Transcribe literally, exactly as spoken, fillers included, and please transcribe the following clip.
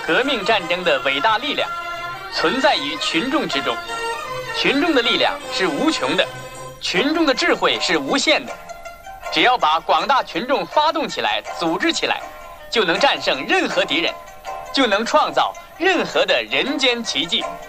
革命战争的伟大力量存在于群众之中，群众的力量是无穷的，群众的智慧是无限的。只要把广大群众发动起来，组织起来，就能战胜任何敌人，就能创造任何的人间奇迹。